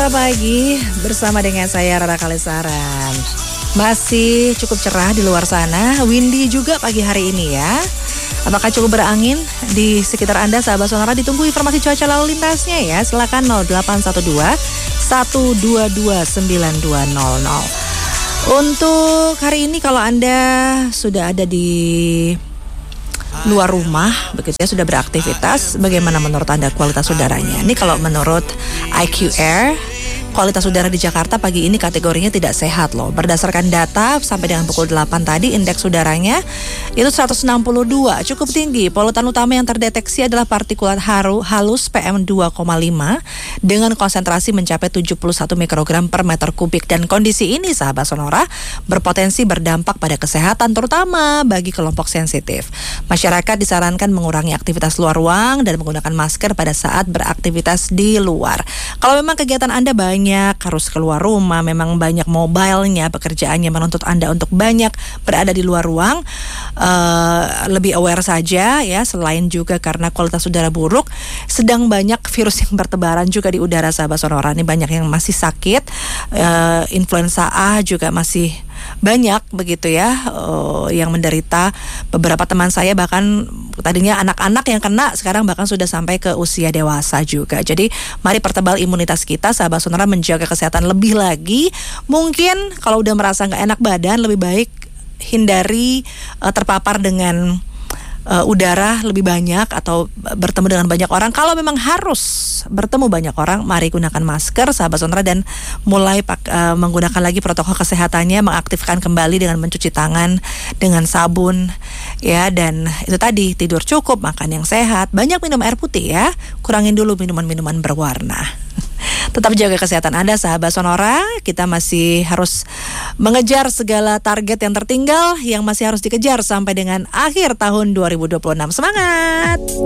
Sonora Pagi bersama dengan saya Rara Kalisaran. Masih cukup cerah di luar sana, windy juga pagi hari ini ya. Apakah cukup berangin di sekitar Anda sahabat Sonora? Ditunggu informasi cuaca lalu lintasnya ya. Silakan 0812 122 9200. Untuk hari ini kalau Anda sudah ada di luar rumah begitu ya, sudah beraktivitas, bagaimana menurut Anda kualitas udaranya? Ini kalau menurut IQ Air, kualitas udara di Jakarta pagi ini kategorinya tidak sehat loh. Berdasarkan data sampai dengan pukul 8 tadi, indeks udaranya itu 162, cukup tinggi. Polutan utama yang terdeteksi adalah partikulat halus PM2,5 dengan konsentrasi mencapai 71 mikrogram per meter kubik. Dan kondisi ini sahabat Sonora berpotensi berdampak pada kesehatan terutama bagi kelompok sensitif. Masyarakat disarankan mengurangi aktivitas luar ruang dan menggunakan masker pada saat beraktivitas di luar. Kalau memang kegiatan Anda banyak harus keluar rumah, memang banyak mobilenya, pekerjaannya menuntut Anda untuk banyak berada di luar ruang, lebih aware saja ya. Selain juga karena kualitas udara buruk, sedang banyak virus yang bertebaran juga di udara sahabat Sonora. Ini banyak yang masih sakit, influenza A juga masih banyak begitu ya, yang menderita. Beberapa teman saya bahkan tadinya anak-anak yang kena, sekarang bahkan sudah sampai ke usia dewasa juga. Jadi mari pertebal imunitas kita sahabat Sonora, menjaga kesehatan lebih lagi. Mungkin kalau udah merasa gak enak badan, lebih baik hindari terpapar dengan udara lebih banyak atau bertemu dengan banyak orang. Kalau memang harus bertemu banyak orang, mari gunakan masker sahabat Sonora dan mulai menggunakan lagi protokol kesehatannya, mengaktifkan kembali dengan mencuci tangan dengan sabun ya. Dan itu tadi, tidur cukup, makan yang sehat, banyak minum air putih ya, kurangin dulu minuman-minuman berwarna. Tetap jaga kesehatan Anda sahabat Sonora. Kita masih harus mengejar segala target yang tertinggal, yang masih harus dikejar sampai dengan akhir tahun 2026. Semangat!